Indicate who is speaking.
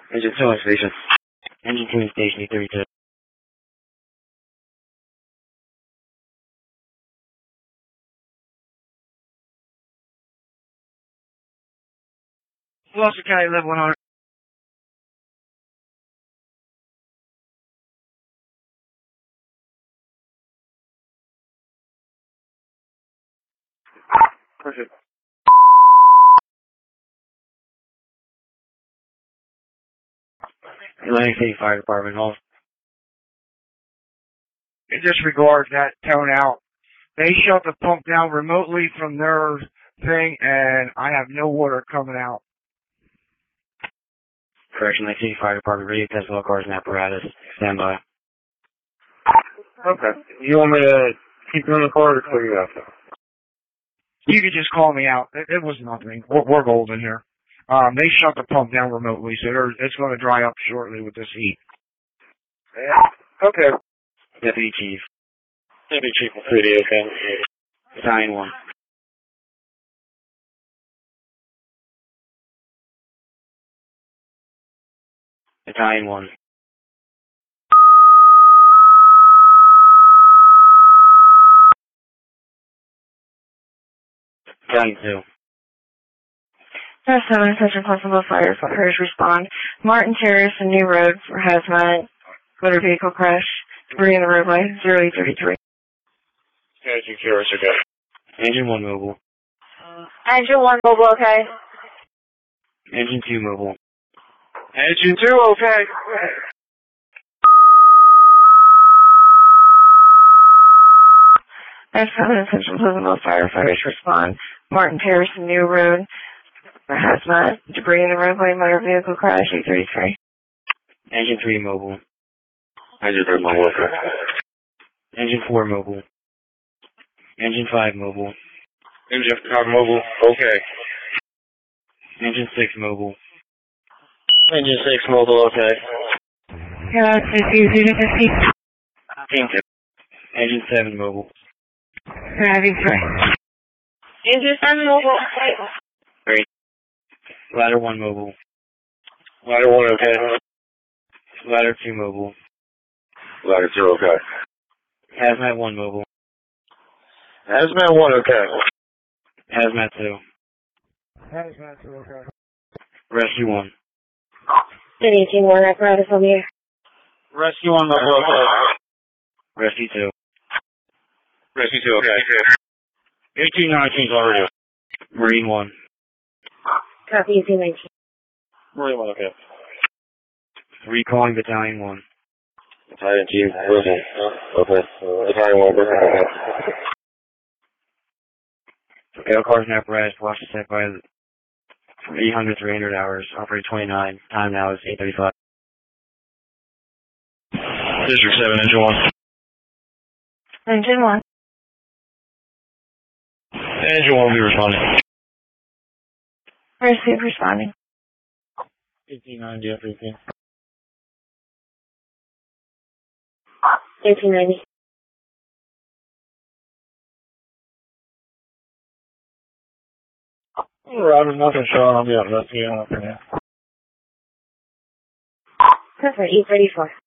Speaker 1: Engine 2 in station. Engine 2 in station, E32. Gloucester County, level 100. Perfect. Atlantic City Fire Department, all.
Speaker 2: In disregard that tone out, they shut the pump down remotely from their thing, and I have no water coming out.
Speaker 1: Correction, Atlantic City Fire Department, radio test all cars and apparatus. Stand by.
Speaker 3: Okay. You want me to keep you in the car or clear you out?
Speaker 2: You could just call me out. It was nothing. We're golden here. They shut the pump down remotely, so it's going to dry up shortly with this heat.
Speaker 3: Yeah. Okay.
Speaker 1: Deputy Chief.
Speaker 3: Deputy Chief of City, okay.
Speaker 1: Battalion 1. Battalion 1. Battalion 2.
Speaker 4: There's 7 attention possible firefighters respond. Martin Terrace and New Road for hazmat, motor vehicle crash, debris in the roadway, 0833.
Speaker 3: Engine Terrace, okay.
Speaker 1: Engine 1 mobile.
Speaker 4: Engine 1 mobile, okay.
Speaker 1: Engine 2 mobile.
Speaker 3: Engine 2, okay.
Speaker 4: There's 7 attention possible firefighters respond. Martin Terrace and New Road for hazmat, debris in the roadway, motor vehicle crash, 833.
Speaker 1: Engine 3 mobile.
Speaker 3: Engine 3 mobile, okay.
Speaker 1: Engine 4 mobile. Engine 5 mobile.
Speaker 3: Engine 5 mobile, okay.
Speaker 1: Engine 6 mobile.
Speaker 3: Engine 6 mobile, okay.
Speaker 4: Yeah,
Speaker 1: Team 2. Engine 7 mobile.
Speaker 4: Driving 3. Engine 7 mobile,
Speaker 1: 3. Ladder 1 mobile.
Speaker 3: Ladder 1, okay.
Speaker 1: Ladder 2 mobile.
Speaker 3: Ladder 2, okay.
Speaker 1: Hazmat 1 mobile.
Speaker 3: Hazmat 1, okay.
Speaker 1: Hazmat 2.
Speaker 2: Hazmat 2, okay.
Speaker 1: Rescue 1.
Speaker 4: City Team 1 apparatus on the air.
Speaker 3: Rescue 1 mobile, okay.
Speaker 1: Rescue 2.
Speaker 3: Rescue 2, okay.
Speaker 1: 1819's already. Marine 1.
Speaker 4: Copy, 1819.
Speaker 3: Marine 1, okay.
Speaker 1: Recalling Battalion 1.
Speaker 3: Battalion Team, okay. Okay. Battalion 1, okay.
Speaker 1: All cars and apparatus watch the set by from 800 to 300 hours. Operating 29. Time now is 8:35.
Speaker 3: District 7, Engine 1.
Speaker 4: Engine 1.
Speaker 3: Engine 1 will be responding.
Speaker 4: Receive responding.
Speaker 3: 1890 after 18.
Speaker 4: 1890.
Speaker 3: Roger, nothing showing. I'll be out investigating after now.
Speaker 4: Perfect, 834.